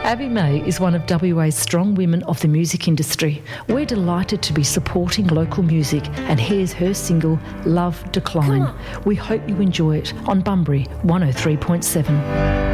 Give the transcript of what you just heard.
Abby May is one of WA's strong women of the music industry. We're delighted to be supporting local music, and here's her single, Love Decline. We hope you enjoy it on Bunbury 103.7.